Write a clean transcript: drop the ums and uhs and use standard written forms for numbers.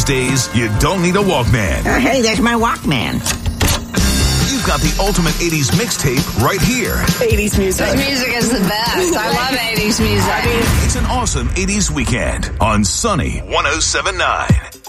days, you don't need a Walkman. Hey, there's my Walkman. You've got the ultimate 80s mixtape right here. 80s music. This music is the best. I love 80s music. It's an awesome 80s weekend on Sunny 107.9.